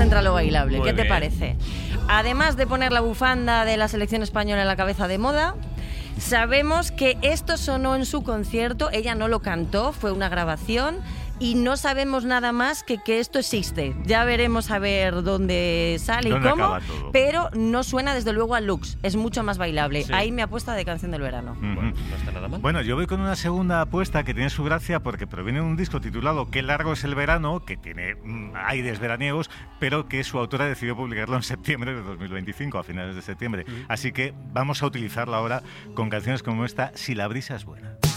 entra lo bailable. Muy ¿Qué te bien. parece? Además de poner la bufanda de la selección española en la cabeza de moda, sabemos que esto sonó en su concierto, ella no lo cantó, fue una grabación y no sabemos nada más que esto existe. Ya veremos a ver dónde sale ¿Dónde y cómo, acaba todo? pero no suena desde luego a Lux, es mucho más bailable. Sí. Ahí me apuesta de canción del verano. Ujú. Bueno, no está nada mal. Bueno, yo voy con una segunda apuesta que tiene su gracia porque proviene de un disco titulado Qué largo es el verano, que tiene aires veraniegos, pero que su autora decidió publicarlo en septiembre de 2025, a finales de septiembre. Así que vamos a utilizarla ahora con canciones como esta, Si la brisa es buena.